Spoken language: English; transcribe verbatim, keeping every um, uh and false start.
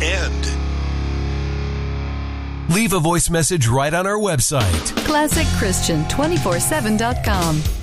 end. Leave a voice message right on our website. classic christian two forty-seven dot com.